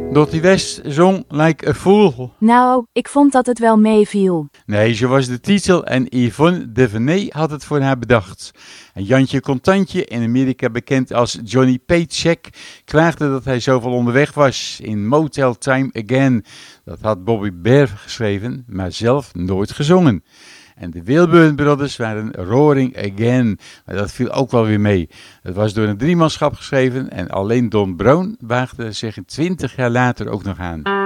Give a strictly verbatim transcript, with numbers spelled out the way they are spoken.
Dottie West zong Like a Fool. Nou, ik vond dat het wel meeviel. Nee, zo was de titel en Yvonne de Venay had het voor haar bedacht. En Jantje Contantje, in Amerika bekend als Johnny Paycheck, klaagde dat hij zoveel onderweg was in Motel Time Again. Dat had Bobby Bare geschreven, maar zelf nooit gezongen. En de Wilburn Brothers waren Roaring Again, maar dat viel ook wel weer mee. Het was door een driemanschap geschreven en alleen Don Brown waagde zich twintig jaar later ook nog aan.